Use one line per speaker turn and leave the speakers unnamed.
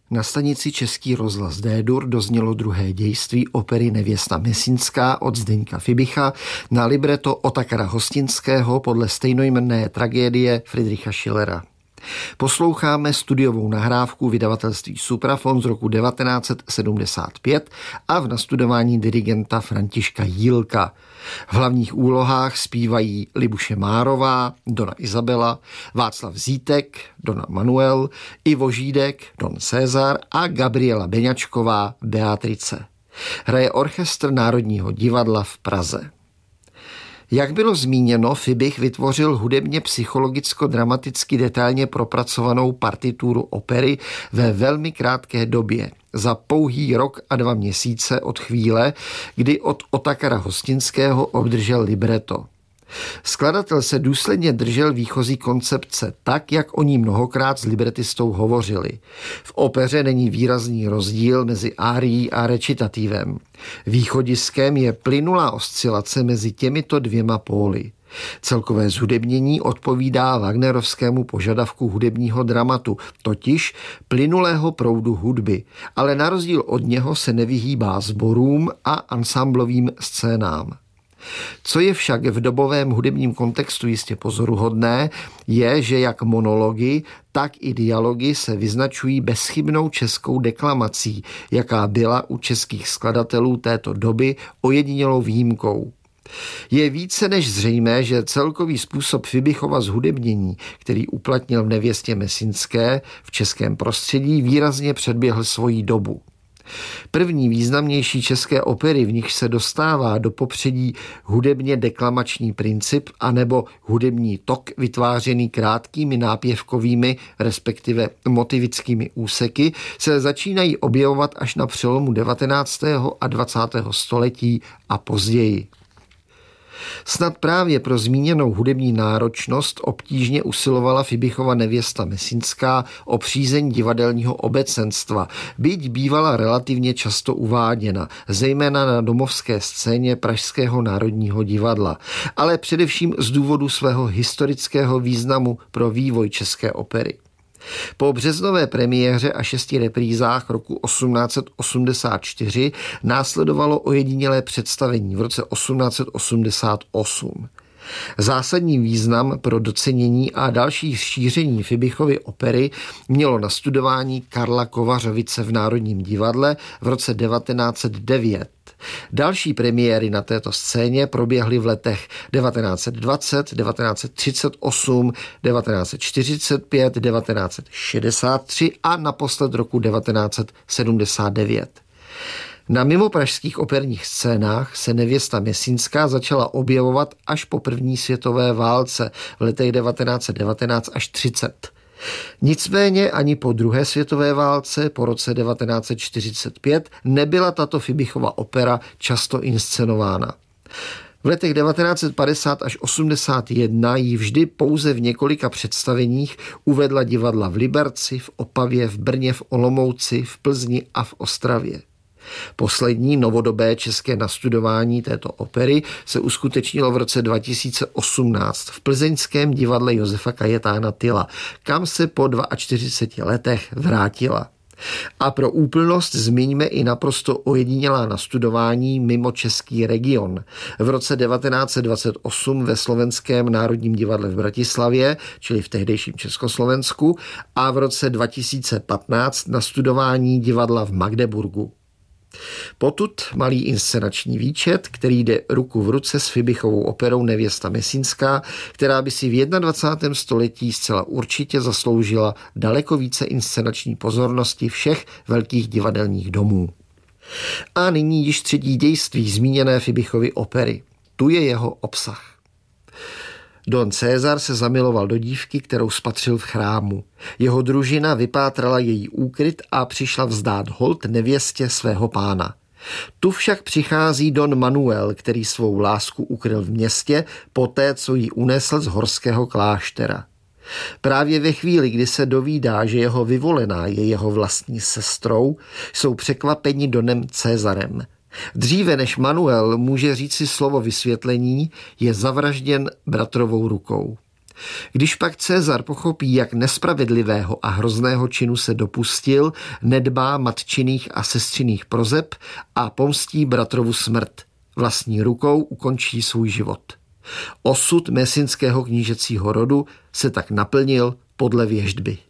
Na stanici Český rozhlas D-dur doznělo druhé dějství opery Nevěsta Mesinská od Zdeňka Fibicha na libreto Otakara Hostinského podle stejnojmenné tragédie Friedricha Schillera. Posloucháme studiovou nahrávku vydavatelství Suprafon z roku 1975 a v nastudování dirigenta Františka Jílka. V hlavních úlohách zpívají Libuše Márová, Dona Izabela, Václav Zítek, Dona Manuel, Ivo Žídek, Don César a Gabriela Beňačková, Beatrice. Hraje orchestr Národního divadla v Praze. Jak bylo zmíněno, Fibich vytvořil hudebně psychologicko-dramaticky detailně propracovanou partituru opery ve velmi krátké době, za pouhý rok a 2 měsíce od chvíle, kdy od Otakara Hostinského obdržel libreto. Skladatel se důsledně držel výchozí koncepce tak, jak o ní mnohokrát s libretistou hovořili. V opeře není výrazný rozdíl mezi árií a recitativem. Východiskem je plynulá oscilace mezi těmito dvěma póly. Celkové zhudebnění odpovídá wagnerovskému požadavku hudebního dramatu, totiž plynulého proudu hudby, ale na rozdíl od něho se nevyhýbá sborům a ansamblovým scénám. Co je však v dobovém hudebním kontextu jistě pozoruhodné, je, že jak monology, tak i dialogy se vyznačují bezchybnou českou deklamací, jaká byla u českých skladatelů této doby ojedinělou výjimkou. Je více než zřejmé, že celkový způsob Fibichova zhudebnění, který uplatnil v Nevěstě Mesinské v českém prostředí, výrazně předběhl svoji dobu. První významnější české opery, v nich se dostává do popředí hudebně deklamační princip anebo hudební tok vytvářený krátkými nápěvkovými, respektive motivickými úseky, se začínají objevovat až na přelomu 19. a 20. století a později. Snad právě pro zmíněnou hudební náročnost obtížně usilovala Fibichova Nevěsta Mesinská o přízeň divadelního obecenstva, byť bývala relativně často uváděna, zejména na domovské scéně Pražského národního divadla, ale především z důvodu svého historického významu pro vývoj české opery. Po březnové premiéře a 6 reprízách roku 1884 následovalo ojedinělé představení v roce 1888. Zásadní význam pro docenění a další šíření Fibichovy opery mělo nastudování Karla Kovařovice v Národním divadle v roce 1909. Další premiéry na této scéně proběhly v letech 1920, 1938, 1945, 1963 a naposled roku 1979. Na mimopražských operních scénách se Nevěsta Mesinská začala objevovat až po první světové válce v letech 1919 až 30. Nicméně ani po druhé světové válce po roce 1945 nebyla tato Fibichova opera často inscenována. V letech 1950 až 81 ji vždy pouze v několika představeních uvedla divadla v Liberci, v Opavě, v Brně, v Olomouci, v Plzni a v Ostravě. Poslední novodobé české nastudování této opery se uskutečnilo v roce 2018 v plzeňském divadle Josefa Kajetána Tyla, kam se po 42 letech vrátila. A pro úplnost zmiňme i naprosto ojedinělá nastudování mimo český region. V roce 1928 ve Slovenském národním divadle v Bratislavě, čili v tehdejším Československu, a v roce 2015 nastudování divadla v Magdeburgu. Potud malý inscenační výčet, který jde ruku v ruce s Fibichovou operou Nevěsta Mesinská, která by si v 21. století zcela určitě zasloužila daleko více inscenační pozornosti všech velkých divadelních domů. A nyní již třetí dějství zmíněné Fibichovy opery. Tu je jeho obsah. Don César se zamiloval do dívky, kterou spatřil v chrámu. Jeho družina vypátrala její úkryt a přišla vzdát hold nevěstě svého pána. Tu však přichází Don Manuel, který svou lásku ukryl v městě, poté co ji unesl z horského kláštera. Právě ve chvíli, kdy se dovídá, že jeho vyvolená je jeho vlastní sestrou, jsou překvapeni Donem Césarem. Dříve než Manuel může říci slovo vysvětlení, je zavražděn bratrovou rukou. Když pak César pochopí, jak nespravedlivého a hrozného činu se dopustil, nedbá matčiných a sestřiných prozeb a pomstí bratrovu smrt. Vlastní rukou ukončí svůj život. Osud mesinského knížecího rodu se tak naplnil podle věštby.